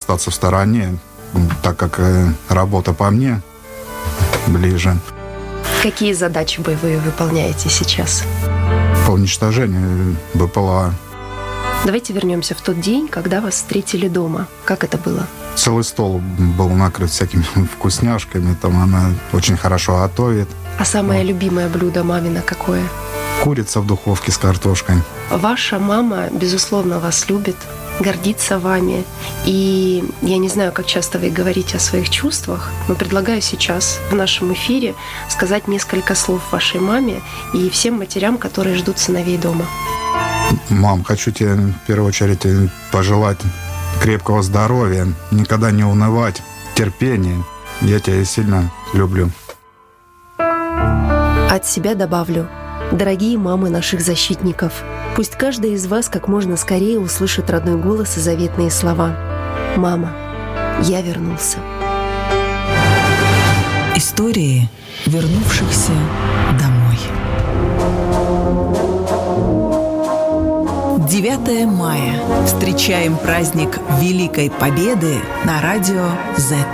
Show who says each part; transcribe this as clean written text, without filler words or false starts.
Speaker 1: остаться в стороне, так как работа по мне ближе.
Speaker 2: Какие задачи боевые выполняете сейчас?
Speaker 1: По уничтожению БПЛА.
Speaker 2: Давайте вернемся в тот день, когда вас встретили дома. Как это было?
Speaker 1: Целый стол был накрыт всякими вкусняшками. Там она очень хорошо готовит.
Speaker 2: А самое любимое блюдо мамино какое?
Speaker 1: Курица в духовке с картошкой.
Speaker 2: Ваша мама, безусловно, вас любит, гордится вами. И я не знаю, как часто вы говорите о своих чувствах, но предлагаю сейчас в нашем эфире сказать несколько слов вашей маме и всем матерям, которые ждут сыновей дома.
Speaker 1: Мам, хочу тебе в первую очередь пожелать крепкого здоровья, никогда не унывать, терпения. Я тебя сильно люблю.
Speaker 2: От себя добавлю. Дорогие мамы наших защитников, пусть каждая из вас как можно скорее услышит родной голос и заветные слова. «Мама, я вернулся».
Speaker 3: Истории вернувшихся домой. 9 мая. Встречаем праздник Великой Победы на радио Z.